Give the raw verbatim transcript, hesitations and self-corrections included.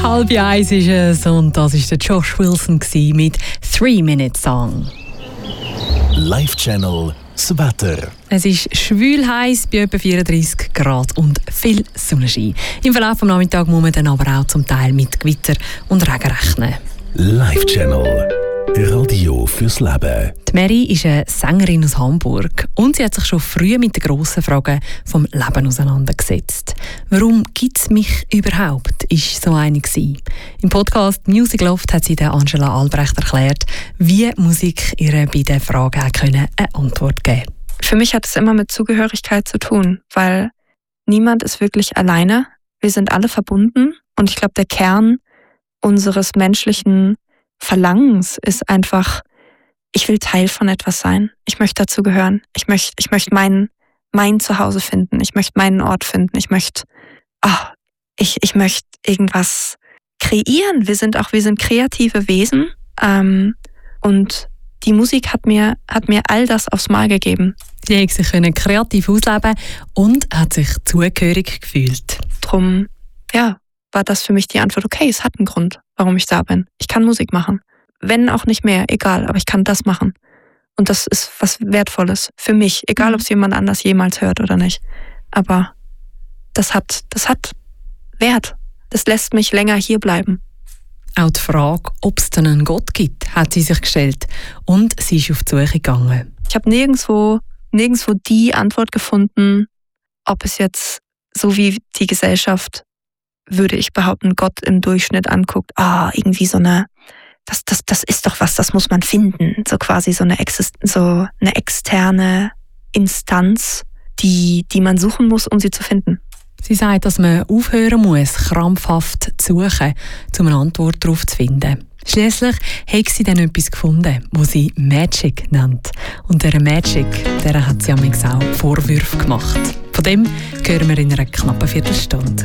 Halb eins ist es und das war der Josh Wilson mit Three-Minute Song. Live-Channel das Wetter. Es ist schwül heiß bei etwa vierunddreissig Grad und viel Sonnenschein. Im Verlauf des Nachmittags muss man dann aber auch zum Teil mit Gewitter und Regen rechnen. Live-Channel. Radio fürs Leben. Die Mary ist eine Sängerin aus Hamburg und sie hat sich schon früh mit den grossen Fragen vom Leben auseinandergesetzt. Warum gibt es mich überhaupt? Ist so eine gewesen. Im Podcast Music Loft hat sie der Angela Albrecht erklärt, wie Musik ihr bei den Fragen auch können eine Antwort geben konnte. Für mich hat es immer mit Zugehörigkeit zu tun, weil niemand ist wirklich alleine. Wir sind alle verbunden und ich glaube, der Kern unseres menschlichen Verlangens ist einfach, ich will Teil von etwas sein. Ich möchte dazugehören. Ich möchte, ich möchte mein, mein Zuhause finden. Ich möchte meinen Ort finden. Ich möchte, oh, ich, ich möchte irgendwas kreieren. Wir sind auch, wir sind kreative Wesen. Ähm, und die Musik hat mir, hat mir all das aufs Mal gegeben. Sie hat sich kreativ ausleben und hat sich zugehörig gefühlt. Drum, ja, war das für mich die Antwort, okay, es hat einen Grund, warum ich da bin. Ich kann Musik machen. Wenn auch nicht mehr, egal, aber ich kann das machen. Und das ist was Wertvolles für mich, egal ob es jemand anders jemals hört oder nicht. Aber das hat, das hat Wert. Das lässt mich länger hier bleiben. Auch die Frage, ob es denn einen Gott gibt, hat sie sich gestellt und sie ist auf die Suche gegangen. Ich habe nirgendwo, nirgendwo die Antwort gefunden, ob es jetzt so wie die Gesellschaft, würde ich behaupten, Gott im Durchschnitt anguckt, ah, irgendwie so eine, das, das, das ist doch was, das muss man finden. So quasi so eine, Exist- so eine externe Instanz, die, die man suchen muss, um sie zu finden. Sie sagt, dass man aufhören muss, krampfhaft zu suchen, um eine Antwort darauf zu finden. Schliesslich hat sie dann etwas gefunden, das sie Magic nennt. Und dieser Magic, der hat sie auch Vorwürfe gemacht. Von dem hören wir in einer knappen Viertelstunde.